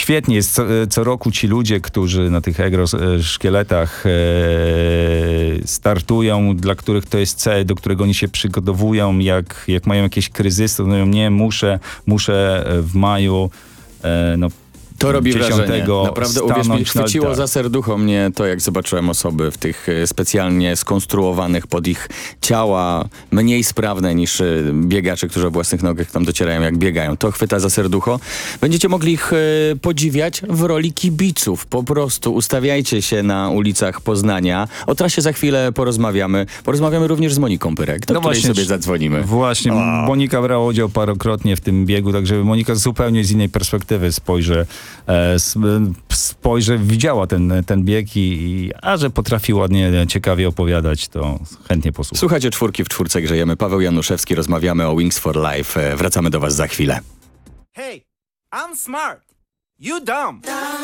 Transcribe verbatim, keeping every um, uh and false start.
świetnie jest. Co, co roku ci ludzie, którzy na tych egzoszkieletach e, startują, dla których to jest cel, do którego oni się przygotowują, jak, jak mają jakieś kryzysy, to mówią, nie, muszę, muszę w maju e, no, To robi wrażenie. Naprawdę, uwierz mi, na chwyciło altar. za serducho mnie to, jak zobaczyłem osoby w tych e, specjalnie skonstruowanych pod ich ciała, mniej sprawne niż e, biegacze, którzy o własnych nogach tam docierają, jak biegają. To chwyta za serducho. Będziecie mogli ich e, podziwiać w roli kibiców. Po prostu ustawiajcie się na ulicach Poznania. O trasie za chwilę porozmawiamy. Porozmawiamy również z Moniką Pyrek, do No której właśnie, sobie zadzwonimy. Właśnie, O. Monika brała udział parokrotnie w tym biegu, także Monika zupełnie z innej perspektywy spojrzy, e, spojrzy widziała ten, ten bieg i, i a że potrafi ładnie, ciekawie opowiadać, to chętnie posłucham. Słuchajcie, czwórki w czwórce grzejemy. Paweł Januszewski, rozmawiamy o Wings for Life. E, Wracamy do was za chwilę. Hey, I'm smart. You dumb.